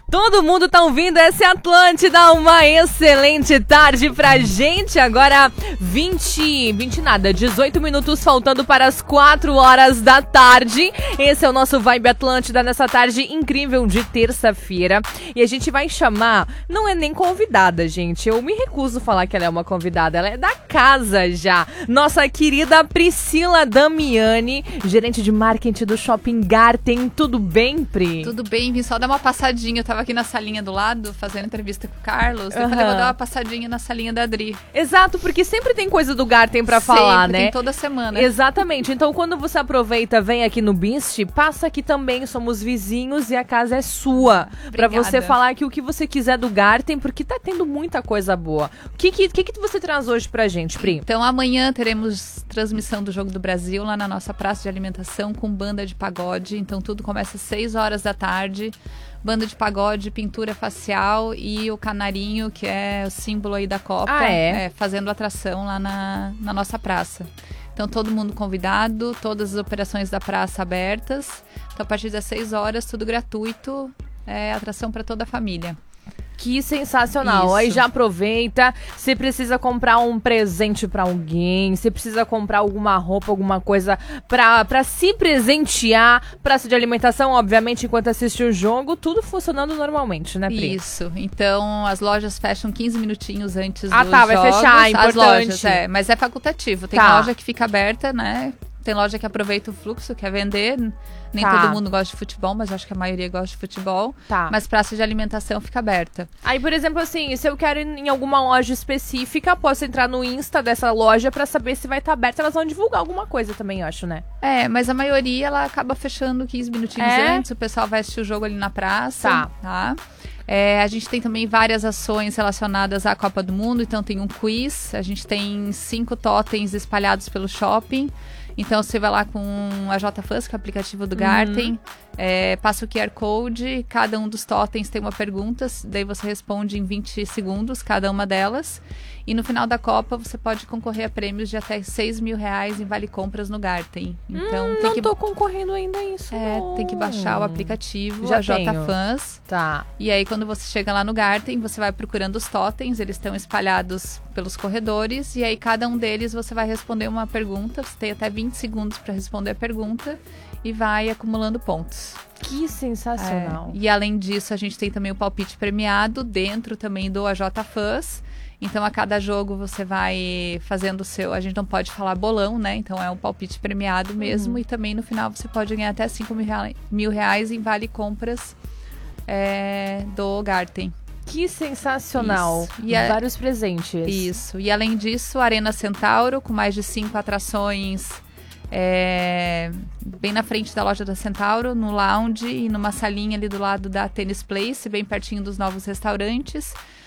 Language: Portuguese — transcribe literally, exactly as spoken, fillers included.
Todo mundo tá ouvindo, essa é Atlântida, uma excelente tarde pra gente. Agora vinte, vinte nada, dezoito minutos faltando para as quatro horas da tarde. Esse é o nosso Vibe Atlântida nessa tarde incrível de terça-feira. E a gente vai chamar, não é nem convidada, gente, eu me recuso a falar que ela é uma convidada, ela é da casa já. Nossa querida Priscila Damiani, gerente de marketing do Shopping Garten. Tudo bem, Pri? Tudo bem, vim só dar uma passadinha, eu tava aqui na salinha do lado, fazendo entrevista com o Carlos. Eu Uhum. falei, vou dar uma passadinha na salinha da Adri. Exato, porque sempre tem coisa do Garten pra Sempre, falar, né? tem toda semana. Exatamente. Então, quando você aproveita, vem aqui no Beast, passa aqui também, somos vizinhos e a casa é sua. Pra você falar aqui o que você quiser do Garten, porque tá tendo muita coisa boa. O que que, que, que você traz hoje pra gente, Pri? Então, amanhã teremos transmissão do Jogo do Brasil lá na nossa praça de alimentação com banda de pagode. Então, tudo começa às seis horas da tarde. Banda de pagode, pintura facial e o canarinho, que é o símbolo aí da Copa, ah, é? É, fazendo atração lá na, na nossa praça. Então, todo mundo convidado, todas as operações da praça abertas. Então, a partir das seis horas, tudo gratuito, é atração para toda a família. Que sensacional. Isso. Aí já aproveita. Se precisa comprar um presente pra alguém, se precisa comprar alguma roupa, alguma coisa pra, pra se presentear, praça de alimentação, obviamente, enquanto assiste o jogo, tudo funcionando normalmente, né, Pri? Isso. Então, as lojas fecham quinze minutinhos antes ah, dos tá, vai jogos. fechar, As importante. lojas, é, mas é facultativo. Tem tá. loja que fica aberta, né? Tem loja que aproveita o fluxo, quer vender. Nem tá. todo mundo gosta de futebol, mas acho que a maioria gosta de futebol. Tá. Mas praça de alimentação fica aberta. Aí, por exemplo, assim, se eu quero ir em alguma loja específica, posso entrar no Insta dessa loja pra saber se vai estar aberta. Elas vão divulgar alguma coisa também, eu acho, né? É, mas a maioria, ela acaba fechando quinze minutinhos é? antes. O pessoal vai assistir o jogo ali na praça. Tá. tá? É, a gente tem também várias ações relacionadas à Copa do Mundo. Então, tem um quiz. A gente tem cinco totens espalhados pelo shopping. Então, você vai lá com a JFans, que é o aplicativo do Garten, uhum. é, passa o Q R Code, cada um dos totens tem uma pergunta, daí você responde em vinte segundos, cada uma delas. E no final da Copa, você pode concorrer a prêmios de até seis mil reais em vale-compras no Garten. Então, hum, tem não que... tô concorrendo ainda a isso, É, não. tem que baixar o aplicativo, Já a JFans. Tá. E aí, quando você chega lá no Garten, você vai procurando os totens, eles estão espalhados pelos corredores. E aí, cada um deles, você vai responder uma pergunta. Você tem até vinte segundos para responder a pergunta e vai acumulando pontos. Que sensacional. É, e além disso, a gente tem também o palpite premiado dentro também do A J Fans. Então, a cada jogo você vai fazendo o seu... A gente não pode falar bolão, né? Então, é um palpite premiado mesmo. Uhum. E também, no final, você pode ganhar até cinco mil reais em vale-compras é, do Garten. Que sensacional. Isso. E a... vários presentes. Isso. E, além disso, a Arena Centauro, com mais de cinco atrações... É, bem na frente da loja da Centauro, no lounge e numa salinha ali do lado da Tennis Place, bem pertinho dos novos restaurantes.